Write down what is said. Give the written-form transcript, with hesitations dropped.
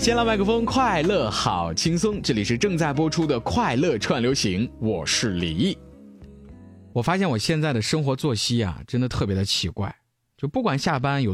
先来麦克风，快乐好轻松，这里是正在播出的快乐串流行，我是李毅。我发现我现在的生活作息啊，真的特别的奇怪，就不管下班有